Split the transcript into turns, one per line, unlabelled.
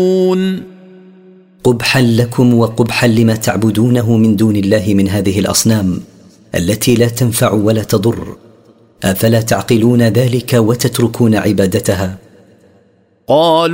قبحا لكم وقبحا لما تعبدونه من دون الله من هذه الأصنام التي لا تنفع ولا تضر. أفلا تعقلون ذلك وتتركون عبادتها؟
قالوا